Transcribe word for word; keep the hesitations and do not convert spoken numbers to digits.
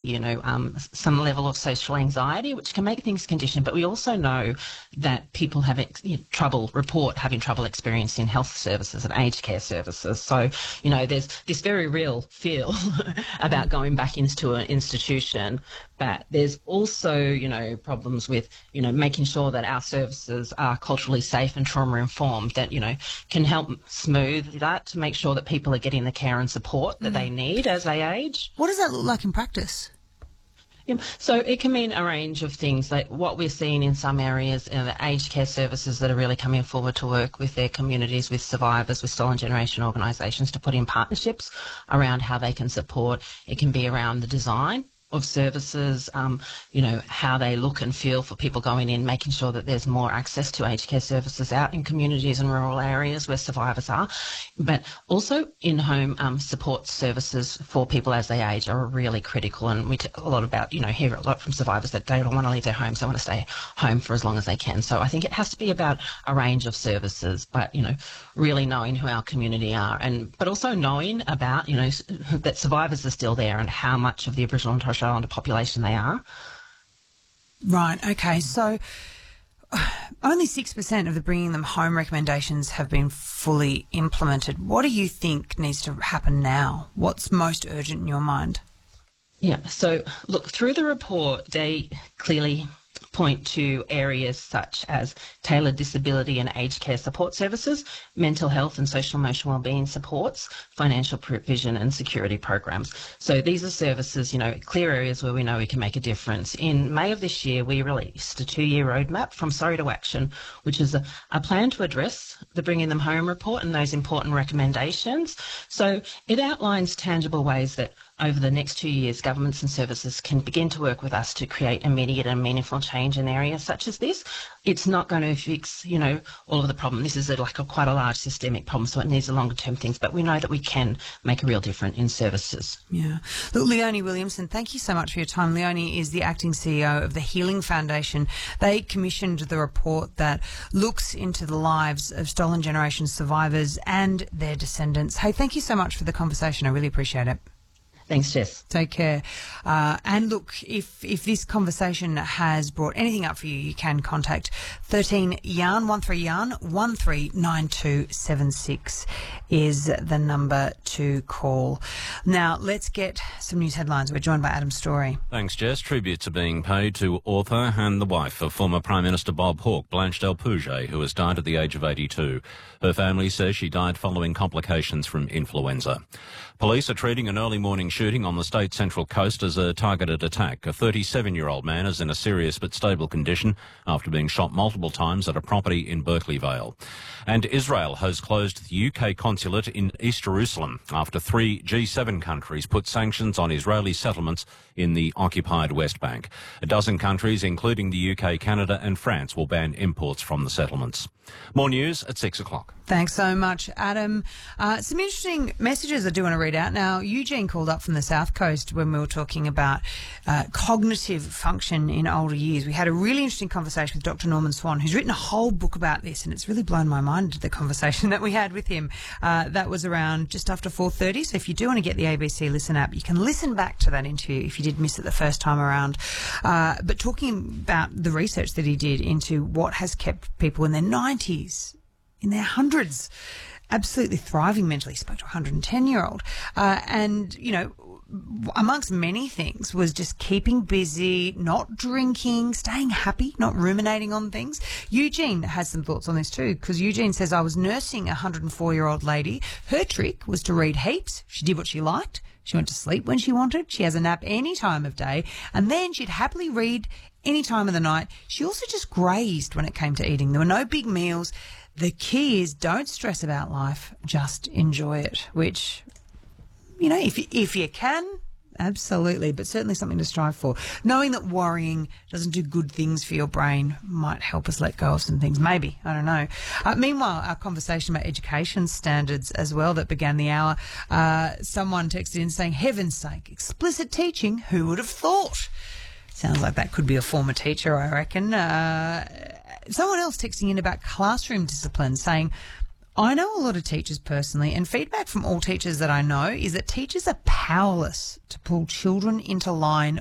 you know, um, some level of social anxiety, which can make things conditioned. But we also know that people have ex- you know, trouble, report having trouble experiencing health services and aged care services. So, you know, there's this very real feel about going back into an institution. But there's also, you know, problems with, you know, making sure that our services are culturally safe and trauma-informed, that, you know, can help smooth that to make sure that people are getting the care and support that mm. they need as they age. What does that look like in practice? Yeah, so it can mean a range of things. Like what we're seeing in some areas, uh, the aged care services that are really coming forward to work with their communities, with survivors, with stolen generation organisations to put in partnerships around how they can support. It can be around the design of services, um, you know, how they look and feel for people going in, making sure that there's more access to aged care services out in communities and rural areas where survivors are. But also in-home um, support services for people as they age are really critical. And we talk a lot about, you know, hear a lot from survivors that they don't want to leave their homes, they want to stay home for as long as they can. So I think it has to be about a range of services, but, you know, really knowing who our community are, and but also knowing about, you know, that survivors are still there and how much of the Aboriginal and Torres Strait Islander population they are. Right, okay. So only six percent of the bringing them home recommendations have been fully implemented. What do you think needs to happen now? What's most urgent in your mind? Yeah, so look, through the report, they clearly point to areas such as tailored disability and aged care support services, mental health and social emotional wellbeing supports, financial provision and security programs. So these are services, you know, clear areas where we know we can make a difference. In May of this year, we released a two-year roadmap from Sorry to Action, which is a, a plan to address the Bringing Them Home report and those important recommendations. So it outlines tangible ways that over the next two years, governments and services can begin to work with us to create immediate and meaningful change in areas such as this. It's not going to fix, you know, all of the problem. This is a, like a quite a large systemic problem, so it needs a longer term things, but we know that we can make a real difference in services. Yeah. Look, Leonie Williamson, thank you so much for your time. Leonie is the acting C E O of the Healing Foundation. They commissioned the report that looks into the lives of stolen generation survivors and their descendants. Hey, thank you so much for the conversation. I really appreciate it. Thanks, Jess. Take care. Uh, and look, if if this conversation has brought anything up for you, you can contact thirteen yarn, one three yarn, one three nine two seven six is the number to call. Now, let's get some news headlines. We're joined by Adam Story. Thanks, Jess. Tributes are being paid to author and the wife of former Prime Minister Bob Hawke, Blanche Del Pouget, who has died at the age of eighty-two. Her family says she died following complications from influenza. Police are treating an early morning shooting on the state central coast as a targeted attack. A thirty-seven-year-old man is in a serious but stable condition after being shot multiple times at a property in Berkeley Vale. And Israel has closed the U K consulate in East Jerusalem after three G seven countries put sanctions on Israeli settlements in the occupied West Bank. A dozen countries, including the U K, Canada and France, will ban imports from the settlements. More news at six o'clock. Thanks so much, Adam. Uh, some interesting messages I do want to read out. Now, Eugene called up from the South Coast when we were talking about uh, cognitive function in older years. We had a really interesting conversation with Doctor Norman Swan, who's written a whole book about this, and it's really blown my mind, the conversation that we had with him. Uh, that was around just after four thirty, so if you do want to get the A B C Listen app, you can listen back to that interview if you did miss it the first time around. Uh, but talking about the research that he did into what has kept people in their nineties, in their hundreds, absolutely thriving mentally. He spoke to a one hundred ten-year-old. Uh, and, you know, amongst many things was just keeping busy, not drinking, staying happy, not ruminating on things. Eugene has some thoughts on this too, because Eugene says, I was nursing a one hundred four-year-old lady. Her trick was to read heaps. She did what she liked. She went to sleep when she wanted. She has a nap any time of day. And then she'd happily read any time of the night. She also just grazed when it came to eating. There were no big meals. The key is don't stress about life, just enjoy it, which, you know, if you, if you can, absolutely, but certainly something to strive for. Knowing that worrying doesn't do good things for your brain might help us let go of some things. Maybe, I don't know. Uh, meanwhile, our conversation about education standards as well that began the hour, uh, someone texted in saying, heaven's sake, explicit teaching, who would have thought? Sounds like that could be a former teacher, I reckon. Uh, someone else texting in about classroom discipline saying, I know a lot of teachers personally, and feedback from all teachers that I know is that teachers are powerless to pull children into line